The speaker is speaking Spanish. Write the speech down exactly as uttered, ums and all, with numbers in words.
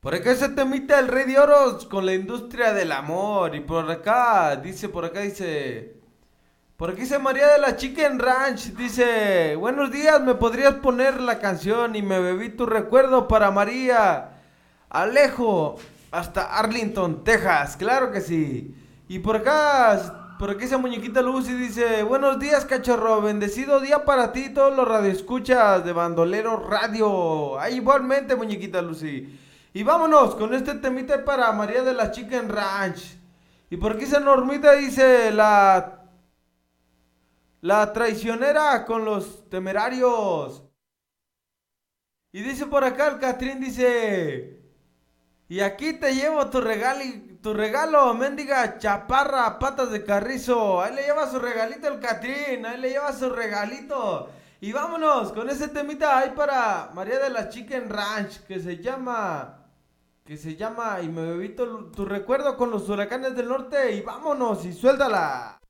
Por acá se temita el Rey de Oros con la industria del amor. Y por acá, dice, por acá dice. Por aquí dice María de la Chicken Ranch. Dice: Buenos días, ¿me podrías poner la canción? Y me bebí tu recuerdo para María Alejo hasta Arlington, Texas. Claro que sí. Y por acá, por aquí dice Muñequita Luz y dice: Buenos días, cachorro. Bendecido día para ti, todos los radioescuchas de Bandolero Radio. Ah, igualmente, Muñequita Lucy. Y vámonos con este temita para María de la Chicken Ranch. Y por aquí dice Normita, dice la, la traicionera con los temerarios. Y dice por acá el Catrín, dice: Y aquí te llevo tu regalo, tu regalo, mendiga chaparra, patas de carrizo. Ahí le lleva su regalito el Catrín, ahí le lleva su regalito. Y vámonos con ese temita ahí para María de la Chicken Ranch, que se llama... Que se llama Y me bebí tu, tu recuerdo con los huracanes del norte. Y vámonos y suéltala.